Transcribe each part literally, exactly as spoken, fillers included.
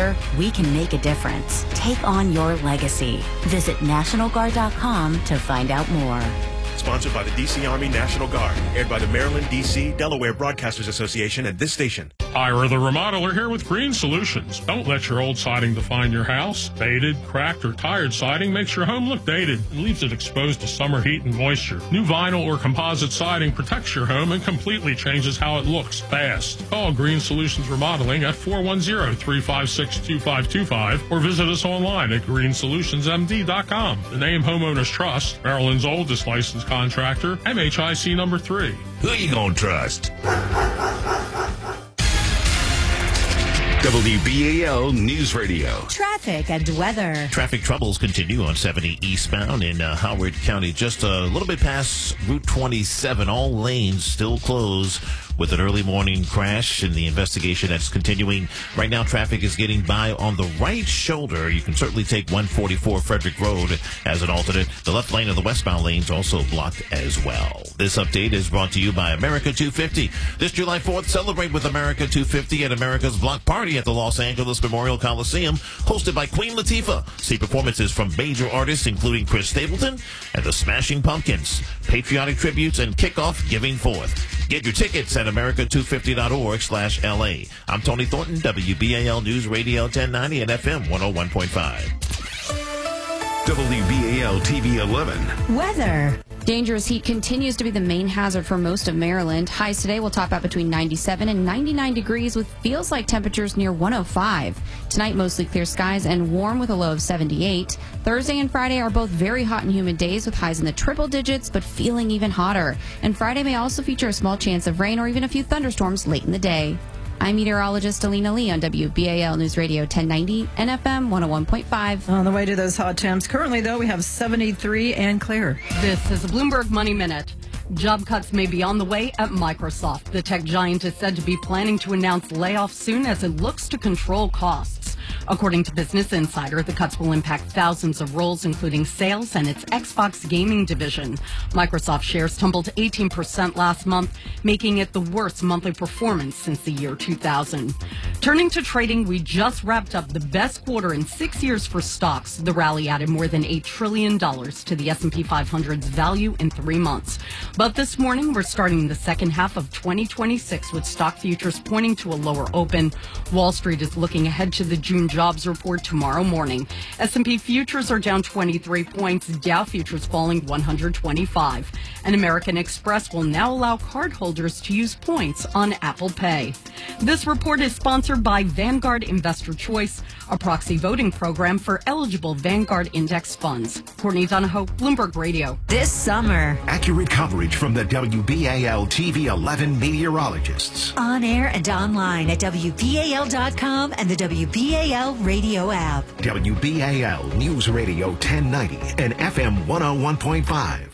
Together, we can make a difference. Take on your legacy. Visit National Guard dot com to find out more. Sponsored by the D C Army National Guard. Aired by the Maryland, D C, Delaware Broadcasters Association and this station. Ira the Remodeler here with Green Solutions. Don't let your old siding define your house. Faded, cracked, or tired siding makes your home look dated and leaves it exposed to summer heat and moisture. New vinyl or composite siding protects your home and completely changes how it looks fast. Call Green Solutions Remodeling at four one zero, three five six, two five two five or visit us online at green solutions m d dot com. The name Homeowners Trust, Maryland's oldest licensed contractor, M H I C number three. Who you gonna trust? W B A L News Radio. Traffic and weather. Traffic troubles continue on seventy eastbound in uh, Howard County, just a little bit past Route twenty-seven. All lanes still closed with an early morning crash and the investigation that's continuing. Right now, traffic is getting by on the right shoulder. You can certainly take one forty-four Frederick Road as an alternate. The left lane of the westbound lanes also blocked as well. This update is brought to you by America two fifty. This July fourth, celebrate with America two fifty at America's Block Party at the Los Angeles Memorial Coliseum, hosted by Queen Latifah. See performances from major artists including Chris Stapleton and the Smashing Pumpkins, patriotic tributes, and kickoff giving forth. Get your tickets at america two fifty dot org slash L A. I'm Tony Thornton, W B A L News Radio ten ninety and F M one oh one point five. W B A L T V eleven. Weather. Dangerous heat continues to be the main hazard for most of Maryland. Highs today will top out between ninety-seven and ninety-nine degrees with feels like temperatures near one oh five. Tonight, mostly clear skies and warm with a low of seventy-eight. Thursday and Friday are both very hot and humid days with highs in the triple digits, but feeling even hotter. And Friday may also feature a small chance of rain or even a few thunderstorms late in the day. I'm meteorologist Alina Lee on W B A L News Radio ten ninety and F M one oh one point five. On the way to those hot temps. Currently, though, we have seventy-three and clear. This is a Bloomberg Money Minute. Job cuts may be on the way at Microsoft. The tech giant is said to be planning to announce layoffs soon as it looks to control costs. According to Business Insider, the cuts will impact thousands of roles, including sales and its Xbox gaming division. Microsoft shares tumbled eighteen percent last month, making it the worst monthly performance since the year two thousand. Turning to trading, we just wrapped up the best quarter in six years for stocks. The rally added more than eight trillion dollars to the S and P five hundred's value in three months. But this morning, we're starting the second half of twenty twenty-six with stock futures pointing to a lower open. Wall Street is looking ahead to the June jobs report tomorrow morning. S and P futures are down twenty-three points, Dow futures falling one hundred twenty-five. And American Express will now allow cardholders to use points on Apple Pay. This report is sponsored by Vanguard Investor Choice, a proxy voting program for eligible Vanguard Index funds. Courtney Donahoe, Bloomberg Radio. This summer. Accurate coverage from the W B A L T V eleven meteorologists. On air and online at W B A L dot com and the W B A L radio app. W B A L News Radio ten ninety and F M one oh one point five.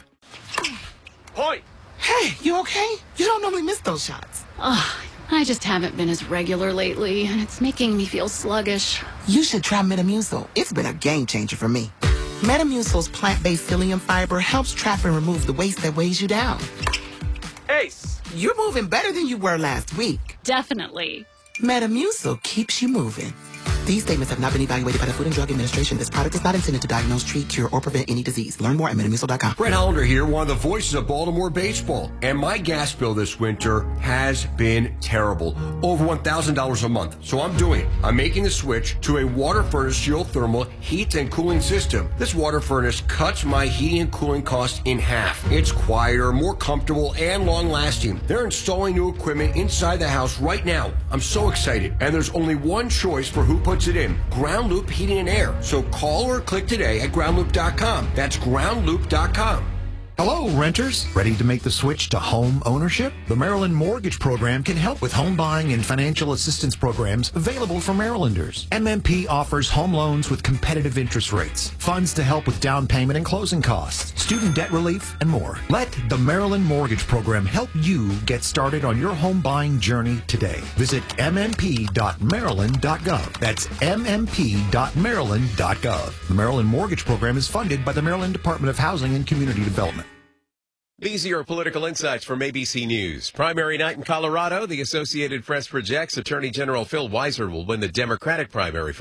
Hoy! Hey, you okay? You don't normally miss those shots. Ugh, I just haven't been as regular lately, and it's making me feel sluggish. You should try Metamucil. It's been a game changer for me. Metamucil's plant-based psyllium fiber helps trap and remove the waste that weighs you down. Ace! You're moving better than you were last week. Definitely. Metamucil keeps you moving. These statements have not been evaluated by the Food and Drug Administration. This product is not intended to diagnose, treat, cure, or prevent any disease. Learn more at metamucil dot com. Brett Hollander here, one of the voices of Baltimore baseball. And my gas bill this winter has been terrible. Over one thousand dollars a month. So I'm doing it. I'm making the switch to a water furnace geothermal heat and cooling system. This water furnace cuts my heating and cooling costs in half. It's quieter, more comfortable, and long-lasting. They're installing new equipment inside the house right now. I'm so excited. And there's only one choice for who puts it in. Ground Loop Heating and Air. So call or click today at ground loop dot com. That's ground loop dot com. Hello, renters. Ready to make the switch to home ownership? The Maryland Mortgage Program can help with home buying and financial assistance programs available for Marylanders. M M P offers home loans with competitive interest rates, funds to help with down payment and closing costs, student debt relief, and more. Let the Maryland Mortgage Program help you get started on your home buying journey today. Visit m m p dot maryland dot gov. That's m m p dot maryland dot gov. The Maryland Mortgage Program is funded by the Maryland Department of Housing and Community Development. These are your political insights from A B C News. Primary night in Colorado, the Associated Press projects Attorney General Phil Weiser will win the Democratic primary.